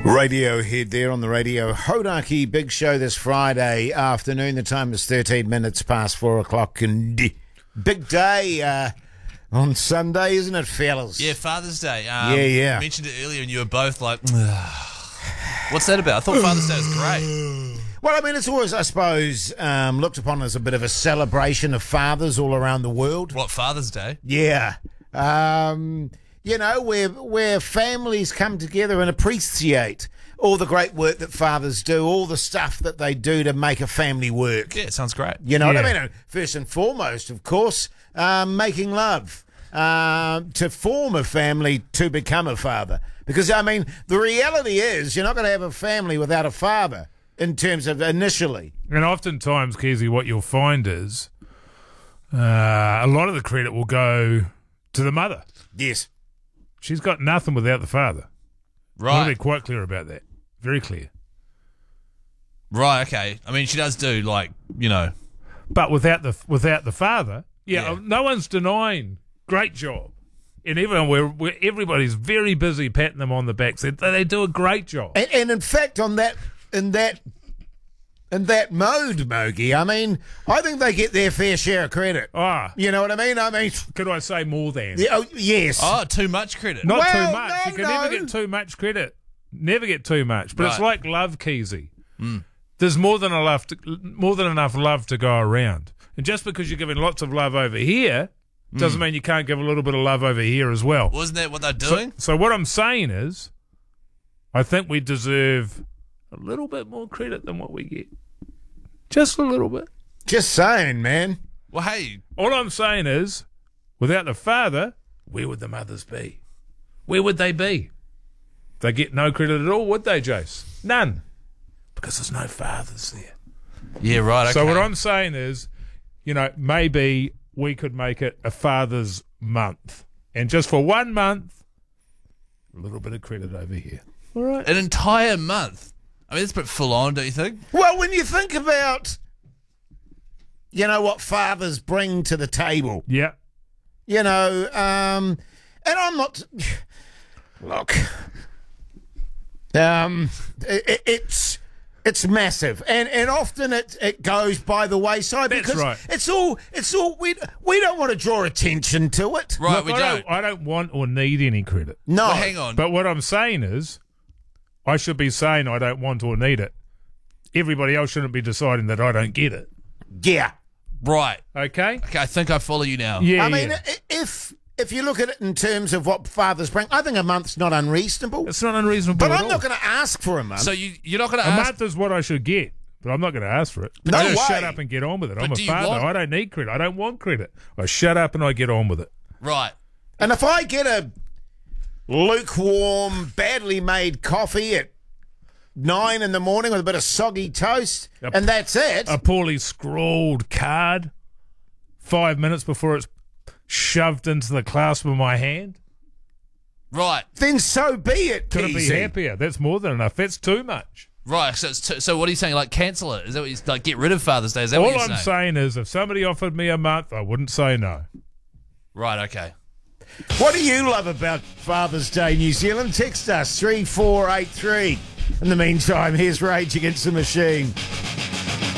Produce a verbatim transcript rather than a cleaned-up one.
Radiohead there on the radio. Hodaki Big Show this Friday afternoon. The time is thirteen minutes past four o'clock. And big day uh, on Sunday, isn't it, fellas? Yeah, Father's Day. Um, yeah, yeah. You mentioned it earlier and you were both like, what's that about? I thought Father's Day was great. Well, I mean, it's always, I suppose, um, looked upon as a bit of a celebration of fathers all around the world. What, Father's Day? Yeah. Um... You know, where where families come together and appreciate all the great work that fathers do, all the stuff that they do to make a family work. Yeah, it sounds great. You know yeah. what I mean? First and foremost, of course, um, making love uh, to form a family to become a father. Because, I mean, the reality is you're not going to have a family without a father in terms of initially. And oftentimes, Keezy, what you'll find is uh, a lot of the credit will go to the mother. Yes. She's got nothing without the father. I want to be Right. quite clear about that. Very clear. Right, okay. I mean, she does do, like, you know. But without the without the father, yeah, Yeah. no one's denying. Great job. And everyone, we're, we're, everybody's very busy patting them on the back. They, they do a great job. And, and in fact, on that, in that, in that mode, Mogi, I mean, I think they get their fair share of credit. Ah, You know what I mean? I mean, could I say more than? yeah, oh, yes. Oh, too much credit. Not Well, too much. no, you can no. never get too much credit. Never get too much. But it's Right. like love, Keezy. There's more than enough, to, more than enough love to go around. And just because you're giving lots of love over here doesn't mean you can't give a little bit of love over here as well. Wasn't that what they're So, doing? so what I'm saying is, I think we deserve a little bit more credit than what we get. Just a little bit. Just saying, man. Well, hey, All I'm saying is, without the father, where would the mothers be? Where would they be? They get no credit at all, would they, Jace? None. Because there's no fathers there. yeah, right, okay. So what I'm saying is, you know, maybe we could make it a Father's Month. And just for one month, a little bit of credit over here. All right. An entire month. I mean, it's a bit full on, don't you think? Well, when you think about, you know, what fathers bring to the table, Yeah. you know, um, and I'm not, look, um, it, it's it's massive, and and often it it goes by the wayside That's because right. it's all it's all we we don't want to draw attention to it. Right, Look, we I don't. I don't want or need any credit. No, Well, hang on. But what I'm saying is, I should be saying I don't want or need it. Everybody else shouldn't be deciding that I don't get it. yeah. Right. Okay? Okay, I think I follow you now. Yeah. I mean, yeah. i- if if you look at it in terms of what fathers bring, I think a month's not unreasonable. It's not unreasonable. But at I'm all. not going to ask for a month. So you, you're not going to A ask... month is what I should get, but I'm not going to ask for it. No I just way. shut up and get on with it. I'm But a do you father. want- I don't need credit. I don't want credit. I shut up and I get on with it. Right. And if I get a lukewarm, badly made coffee at nine in the morning with a bit of soggy toast, Yep. and that's it, A poorly scrawled card, five minutes before it's shoved into the clasp of my hand. Right. then so be it, Could I be Keezy. happier? That's more than enough. That's too much. Right. So, it's t- so what are you saying? Like, cancel it? Is that what you... Like, get rid of Father's Day? Is that All what you're I'm saying? saying is if somebody offered me a month, I wouldn't say no. Right, okay. What do you love about Father's Day, New Zealand? Text us three four eight three. In the meantime, here's Rage Against the Machine.